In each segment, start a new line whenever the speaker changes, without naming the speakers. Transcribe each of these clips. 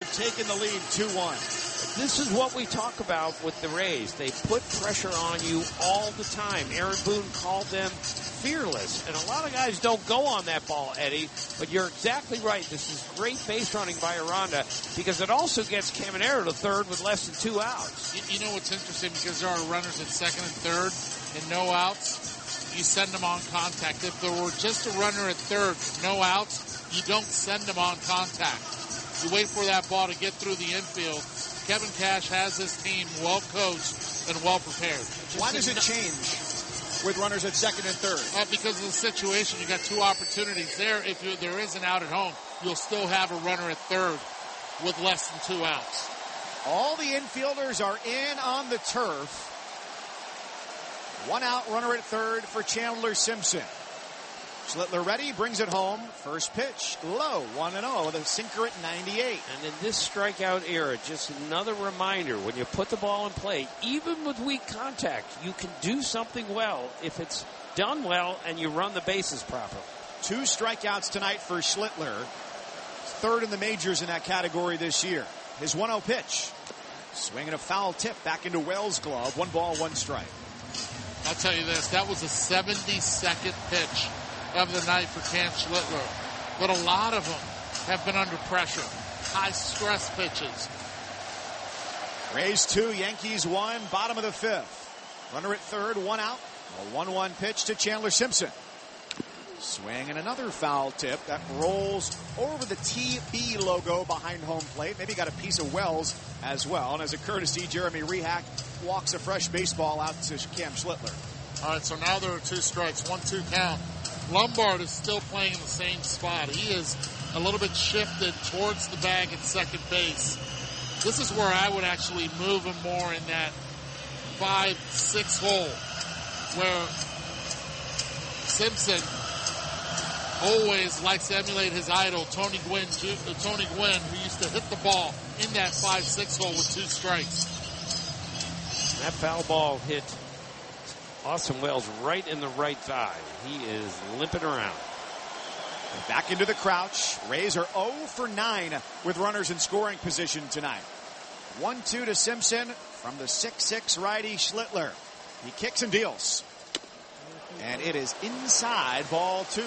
taking the lead 2-1.
This is what we talk about with the Rays. They put pressure on you all the time. Aaron Boone called them fearless. And a lot of guys don't go on that ball, Eddie. But you're exactly right. This is great base running by Aranda because it also gets Caminero to third with less than 2 outs.
You know what's interesting? Because there are runners at second and third and no outs, you send them on contact. If there were just a runner at third, no outs, you don't send them on contact. You wait for that ball to get through the infield. Kevin Cash has his team well coached and well prepared.
Why does it change with runners at second and third?
Because of the situation. You got 2 opportunities there. If there is an out at home, you'll still have a runner at third with less than 2 outs.
All the infielders are in on the turf. 1 out, runner at third for Chandler Simpson. Schlittler ready, brings it home. First pitch, low, 1-0 with a sinker at 98.
And in this strikeout era, just another reminder, when you put the ball in play, even with weak contact, you can do something well if it's done well and you run the bases properly.
2 strikeouts tonight for Schlittler. Third in the majors in that category this year. His 1-0 pitch. Swinging a foul tip back into Wells' glove. 1 ball, 1 strike.
I'll tell you this, that was a 72nd pitch of the night for Cam Schlittler. But a lot of them have been under pressure. High stress pitches.
Rays 2, Yankees 1, bottom of the 5th. Runner at third, 1 out. A 1-1 pitch to Chandler Simpson. Swing and another foul tip that rolls over the TB logo behind home plate. Maybe got a piece of Wells as well. And as a courtesy, Jeremy Rehak walks a fresh baseball out to Cam Schlittler.
All right, so now there are 2 strikes, 1-2 count. Lombard is still playing in the same spot. He is a little bit shifted towards the bag at second base. This is where I would actually move him more in that 5-6 hole where Simpson always likes to emulate his idol, Tony Gwynn, who used to hit the ball in that 5-6 hole with 2 strikes.
That foul ball hit Austin Wells right in the right thigh. He is limping around.
Back into the crouch. Rays are 0 for 9 with runners in scoring position tonight. 1-2 to Simpson from the 6'6 righty Schlittler. He kicks and deals. And it is inside, ball 2.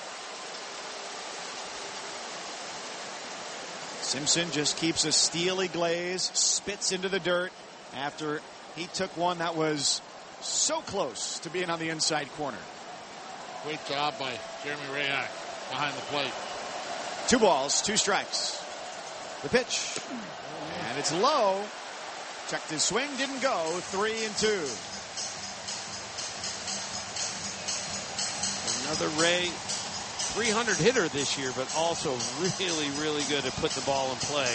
Simpson just keeps a steely glaze, spits into the dirt after he took one that was so close to being on the inside corner.
Great job by Jeremy Rehak behind the plate.
2 balls, 2 strikes. The pitch. And it's low. Checked his swing, didn't go. 3-2.
Another Ray 300 hitter this year, but also really, really good at putting the ball in play.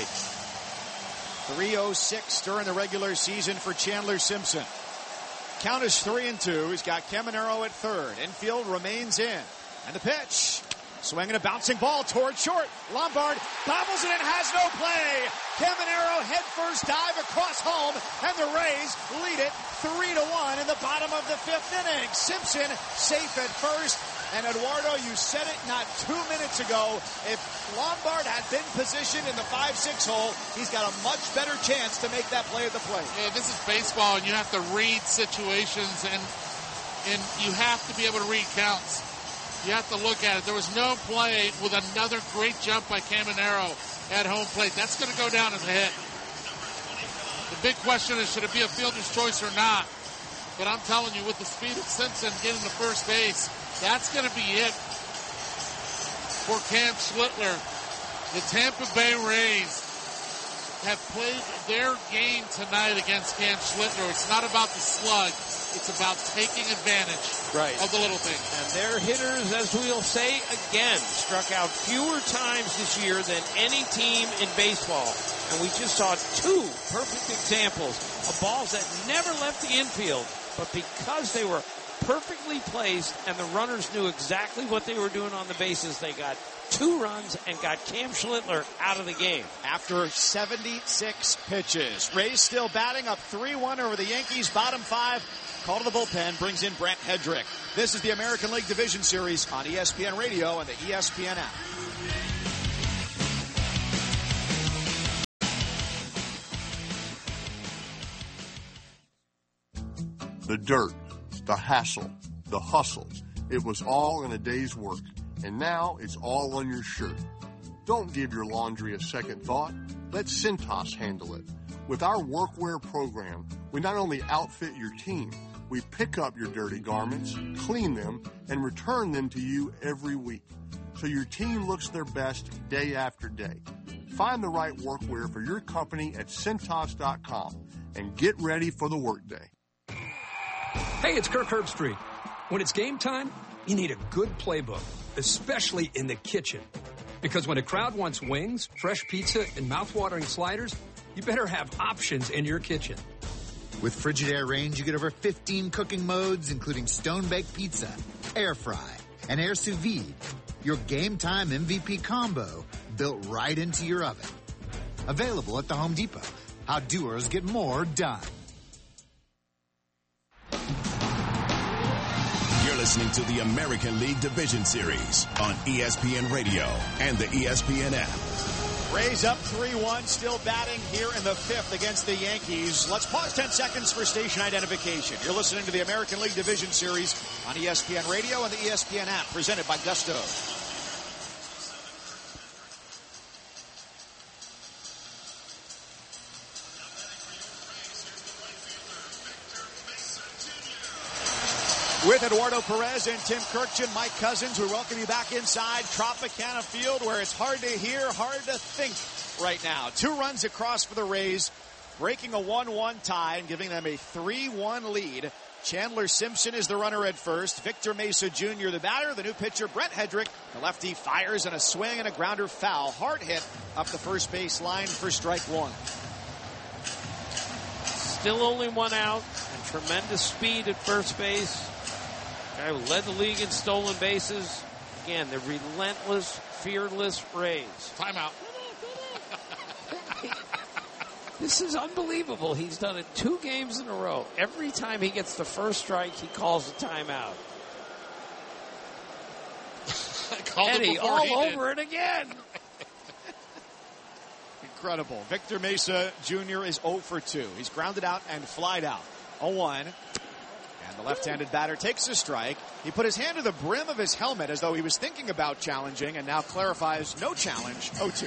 306 during the regular season for Chandler Simpson. Count is 3-2. He's got Caminero at third. Infield remains in. And the pitch. Swinging a bouncing ball towards short. Lombard bobbles it and has no play. Caminero headfirst dive across home. And the Rays lead it 3-1 in the bottom of the 5th inning. Simpson safe at first. And Eduardo, you said it not 2 minutes ago. If Lombard had been positioned in the 5-6 hole, he's got a much better chance to make that play at the plate.
Yeah, this is baseball, and you have to read situations, and you have to be able to read counts. You have to look at it. There was no play with another great jump by Caminero at home plate. That's going to go down as a hit. The big question is, should it be a fielder's choice or not? But I'm telling you, with the speed of Simpson getting to first base, that's going to be it for Cam Schlittler. The Tampa Bay Rays have played their game tonight against Cam Schlittler. It's not about the slug. It's about taking advantage of the little things.
And their hitters, as we'll say again, struck out fewer times this year than any team in baseball. And we just saw 2 perfect examples of balls that never left the infield. But because they were perfectly placed and the runners knew exactly what they were doing on the bases, they got 2 runs and got Cam Schlittler out of the game.
After 76 pitches. Rays still batting up 3-1 over the Yankees. Bottom 5. Call to the bullpen brings in Brent Hedrick. This is the American League Division Series on ESPN Radio and the ESPN app.
The dirt, the hassle, the hustle. It was all in a day's work, and now it's all on your shirt. Don't give your laundry a second thought. Let Cintas handle it. With our workwear program, we not only outfit your team, we pick up your dirty garments, clean them, and return them to you every week, so your team looks their best day after day. Find the right workwear for your company at Cintas.com and get ready for the workday.
Hey, it's Kirk Herbstreit. When it's game time, you need a good playbook, especially in the kitchen. Because when a crowd wants wings, fresh pizza, and mouth-watering sliders, you better have options in your kitchen.
With Frigidaire range, you get over 15 cooking modes, including stone-baked pizza, air fry, and air sous vide. Your game time MVP combo built right into your oven. Available at the Home Depot. How doers get more done.
You're listening to the American League Division Series on ESPN Radio and the ESPN app.
Rays up 3-1, still batting here in the fifth against the Yankees. Let's pause 10 seconds for station identification. You're listening to the American League Division Series on ESPN Radio and the ESPN app, presented by Gusto. With Eduardo Perez and Tim Kirkjian, Mike Cousins, we welcome you back inside Tropicana Field, where it's hard to hear, hard to think right now. 2 runs across for the Rays, breaking a 1-1 tie and giving them a 3-1 lead. Chandler Simpson is the runner at first. Victor Mesa Jr. the batter. The new pitcher, Brent Hedrick, the lefty, fires and a swing and a grounder foul. Hard hit up the first base line for strike 1.
Still only 1 out, and tremendous speed at first base. Guy who led the league in stolen bases. Again, the relentless, fearless Rays.
Timeout.
This is unbelievable. He's done it 2 games in a row. Every time he gets the first strike, he calls a timeout. Eddie, all over it again.
Incredible. Victor Mesa Jr. is 0 for 2. He's grounded out and flied out. 0-1. And the left-handed batter takes a strike. He put his hand to the brim of his helmet as though he was thinking about challenging, and now clarifies no challenge. 0-2.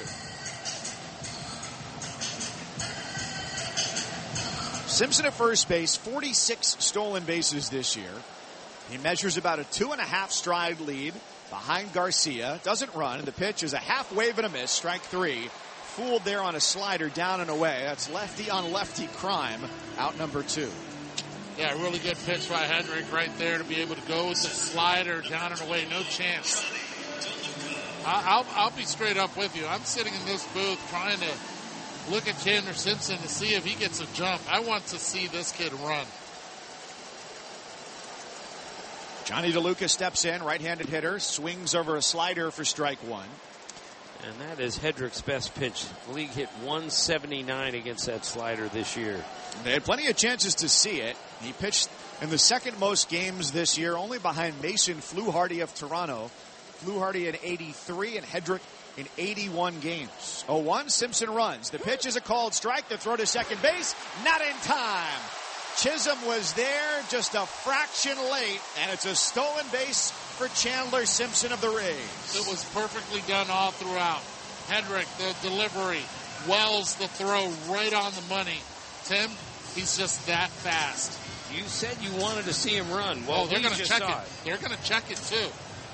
Simpson at first base, 46 stolen bases this year. He measures about a 2.5 stride lead behind Garcia. Doesn't run. The pitch is a half wave and a miss. Strike 3. Fooled there on a slider down and away. That's lefty on lefty crime. Out number 2.
Yeah, really good pitch by Hedrick right there to be able to go with the slider down and away. No chance. I'll be straight up with you. I'm sitting in this booth trying to look at Chandler Simpson to see if he gets a jump. I want to see this kid run.
Johnny DeLuca steps in, right-handed hitter, swings over a slider for strike 1.
And that is Hedrick's best pitch. The league hit 179 against that slider this year.
They had plenty of chances to see it. He pitched in the second most games this year, only behind Mason Fluharty of Toronto. Fluharty in 83 and Hedrick in 81 games. 0-1, Simpson runs. The pitch is a called strike. The throw to second base, not in time. Chisholm was there just a fraction late, and it's a stolen base for Chandler Simpson of the Rays.
It was perfectly done all throughout. Hedrick, the delivery. Wells, the throw right on the money. Tim, he's just that fast.
You said you wanted to see him run. Well,
they're going to check it. They're going to check it, too.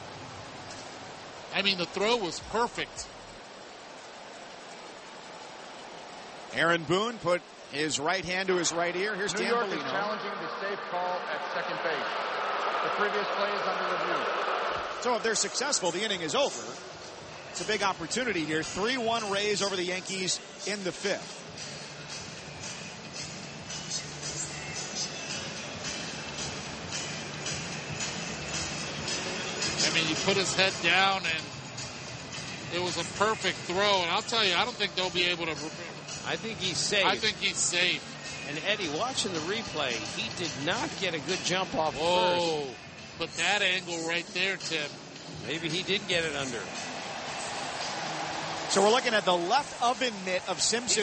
I mean, the throw was perfect.
Aaron Boone put his right hand to his right ear. Here's Dan Bellino.
New York is challenging the safe call at second base. The previous play is under review.
So if they're successful, the inning is over. It's a big opportunity here. 3-1 Rays over the Yankees in the fifth.
I mean, he put his head down, and it was a perfect throw. And I'll tell you, I don't think they'll be able to.
I think he's safe.
I think he's safe.
And Eddie, watching the replay, he did not get a good jump off
first. But that angle right there, Tim.
Maybe he did get it under.
So we're looking at the left oven mitt of Simpson.